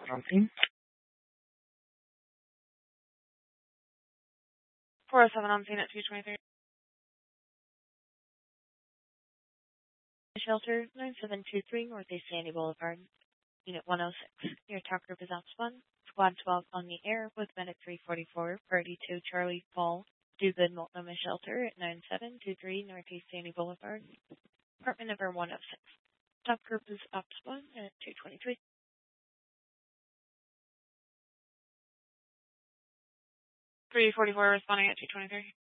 407 on scene. 407 on scene at 223. Shelter 9723 Northeast Sandy Boulevard, Unit 106. Your talk group is OPS 1, Squad 12 on the air with Medic 344, Party 2 Charlie Paul, Do Good Multnomah Shelter at 9723 Northeast Sandy Boulevard, apartment number 106. Top group is OPS 1 at 223. 344 responding at 223.